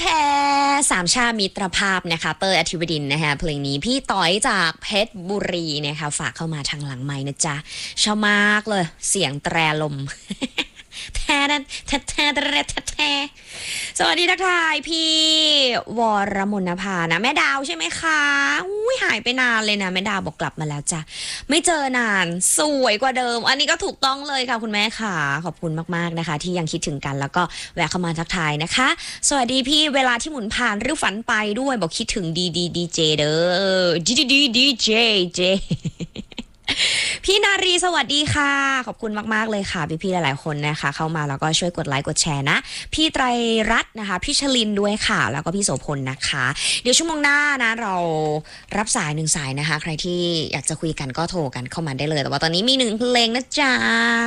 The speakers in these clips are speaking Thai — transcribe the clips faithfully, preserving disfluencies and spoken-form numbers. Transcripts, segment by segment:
แท้สามชามิตรภาพนะคะเตยอธิบดินนะคะเพลงนี้พี่ต้อยจากเพชรบุรีนะคะฝากเข้ามาทางหลังไม้นะจ๊ะชอบมากเลยเสียงแตรลม แท้แท้แท้แท้แท้สวัสดีทักทายพี่วรมนภานะแม่ดาวใช่ไหมคะอุ้ยหายไปนานเลยนะแม่ดาวบอกกลับมาแล้วจ้ะไม่เจอนานสวยกว่าเดิมอันนี้ก็ถูกต้องเลยค่ะคุณแม่ค่ะขอบคุณมากๆนะคะที่ยังคิดถึงกันแล้วก็แวะเข้ามาทักทายนะคะสวัสดีพี่เวลาที่หมุนผ่านหรือฝันไปด้วยบอกคิดถึงดีดีดีเจเด้อดีดีดีดีเจเจพี่นารีสวัสดีค่ะขอบคุณมากๆเลยค่ะพี่ๆหลายๆคนนะคะเข้ามาแล้วก็ช่วยกดไลค์กดแชร์นะพี่ไตรรัตน์นะคะพี่ชลินด้วยค่ะแล้วก็พี่โสพลนะคะเดี๋ยวชั่วโมงหน้านะเรารับสายหนึ่งสายนะคะใครที่อยากจะคุยกันก็โทรกันเข้ามาได้เลยแต่ว่าตอนนี้มีหนึ่งเพลงนะจ๊ะ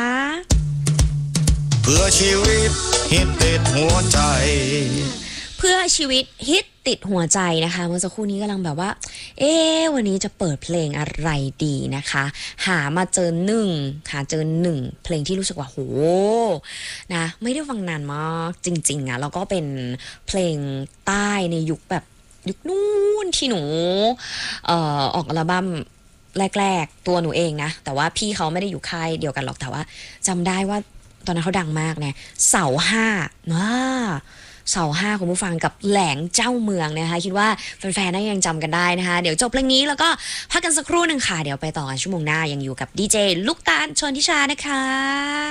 เพื่อชีวิตฮิตติดหัวใจเพื่อชีวิตฮิตติดหัวใจนะคะเมื่อสักครู่นี้กำลังแบบว่าเอ๊ะวันนี้จะเปิดเพลงอะไรดีนะคะหามาเจอหนึ่งหาเจอหนึ่งเพลงที่รู้สึกว่าโหนะไม่ได้ฟังนานมากจริงๆอะแล้วก็เป็นเพลงใต้ในยุคแบบยุคนู้นที่หนูเอ่อออกอัลบั้มแรกๆตัวหนูเองนะแต่ว่าพี่เขาไม่ได้อยู่ค่ายเดียวกันหรอกแต่ว่าจำได้ว่าตอนนั้นเขาดังมากเนี่ยเสาห้าว้าเสาห้าคุณผู้ฟังกับแหลงเจ้าเมืองนะคะคิดว่าแฟนๆน่ายังจำกันได้นะคะเดี๋ยวจบเพลงนี้แล้วก็พักกันสักครู่หนึ่งค่ะเดี๋ยวไปต่อกันชั่วโมงหน้ายังอยู่กับดีเจลูกตาลชนทิชานะคะ